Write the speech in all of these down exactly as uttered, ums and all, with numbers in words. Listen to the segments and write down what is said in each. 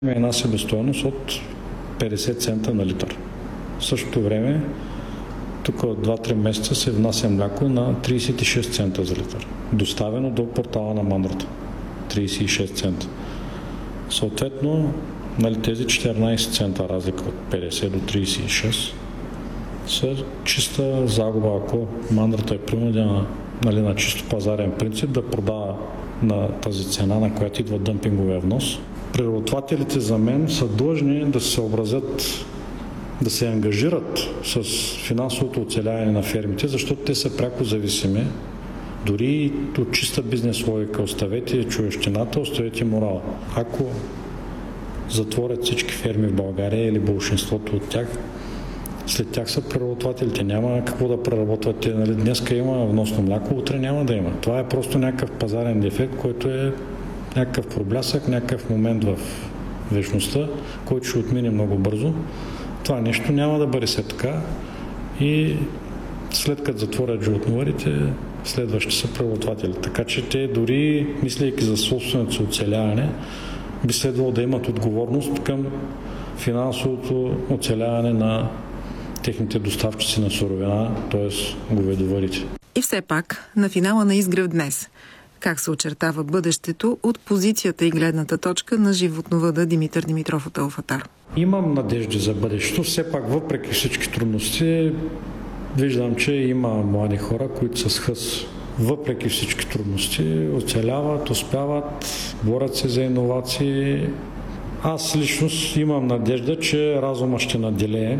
една себестойност от петдесет цента на литър. В същото време, тук от два-три месеца се внася мляко на трийсет и шест цента за литър. Доставено до портала на мандрата. трийсет и шест цента. Съответно, нали, тези четиринайсет цента разлика от петдесет до трийсет и шест са чиста загуба, ако мандрата е принудена, нали, на чисто пазарен принцип да продава на тази цена, на която идва дъмпинговия внос. Преработвателите за мен са длъжни да се съобразят, да се ангажират с финансовото оцеляване на фермите, защото те са пряко зависими. Дори от чиста бизнес логика оставете човещината, оставете морала. Ако затворят всички ферми в България или большинството от тях, след тях са преработвателите. Няма какво да преработват те. Нали, днеска има вносно мляко, утре няма да има. Това е просто някакъв пазарен дефект, който е някакъв проблясък, някакъв момент в вечността, който ще отмине много бързо. Това нещо няма да бъде след така и след като затворят животновъдите, следващи са преработватели. Така че те дори, мислейки за собственото си оцеляване, би следвало да имат отговорност към финансовото оцеляване на техните доставчици на суровина, т.е. говедовъдите. И все пак, на финала на Изгрев днес, как се очертава бъдещето от позицията и гледната точка на животновъда Димитър Димитров от Алфатар? Имам надежди за бъдещето. Все пак, въпреки всички трудности, виждам, че има млади хора, които са с хъс. Въпреки всички трудности, оцеляват, успяват, борят се за иновации. Аз лично имам надежда, че разума ще наделее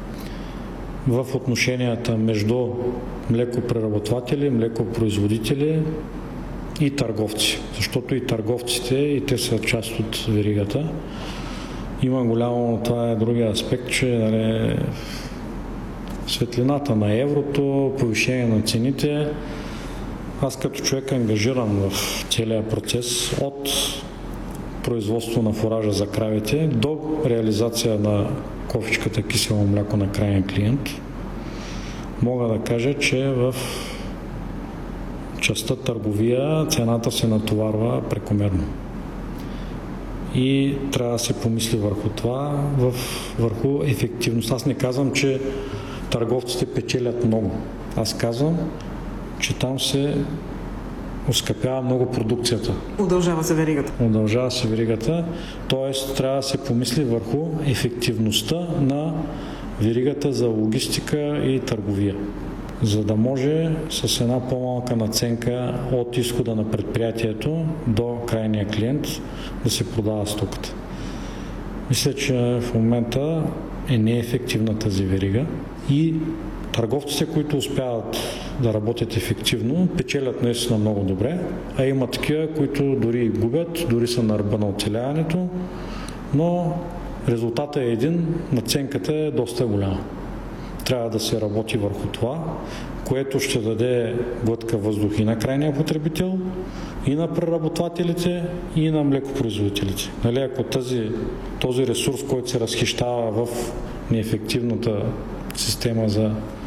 в отношенията между млекопреработватели, млекопроизводители и търговци. Защото и търговците, и те са част от веригата. Има голямо, това е другия аспект, че нали, светлината на еврото, повишение на цените. Аз като човек ангажиран в целия процес от производство на фуража за кравите до реализация на кофичката кисело мляко на крайния клиент, мога да кажа, че в частта търговия цената се натоварва прекомерно. И трябва да се помисли върху това, върху ефективност. Аз не казвам, че търговците печелят много. Аз казвам, че там се оскъпява много продукцията. Удължава се веригата. Удължава се веригата, т.е. трябва да се помисли върху ефективността на веригата за логистика и търговия, за да може с една по-малка надценка от изхода на предприятието до крайния клиент да се продава стоката. Мисля, че в момента е неефективна тази верига и търговците, които успяват да работят ефективно, печелят наистина много добре, а има такива, които дори губят, дори са на ръба на оцеляването, но резултатът е един, надценката е доста голяма. Трябва да се работи върху това, което ще даде глътка въздух и на крайния потребител, и на преработвателите, и на млекопроизводителите. Нали, ако тази, този ресурс, който се разхищава в неефективната система за